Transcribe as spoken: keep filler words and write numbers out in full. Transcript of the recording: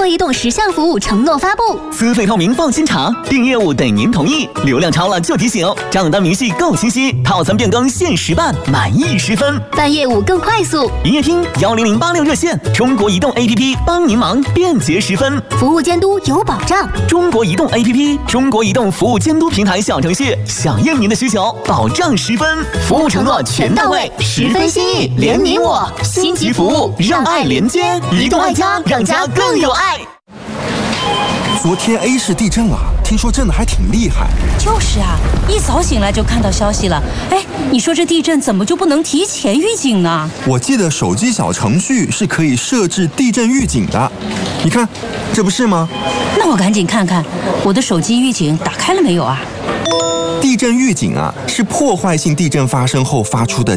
移动十项服务承诺发布， 资费透明放心查，订业务等您同意，流量超了就提醒，账单明细够清晰，套餐变更限时办，满意十分， 办业务更快速。 营业厅幺零零八六热线，中国移动 A P P 帮您忙，便捷十分， 服务监督有保障。 中国移动 A P P， 中国移动服务监督平台小程序，响应您的需求，保障十分，服务承诺全到位，十分心意，连你我，星级服务让爱连接，移动爱家，让家更有爱。 昨天 A 市地震了，听说震得还挺厉害。 就是啊，一早醒来就看到消息了。哎，你说这地震怎么就不能提前预警呢？ 我记得手机小程序是可以设置地震预警的，你看，这不是吗？ 那我赶紧看看我的手机预警打开了没有啊？ 地震预警啊，是破坏性地震发生后发出的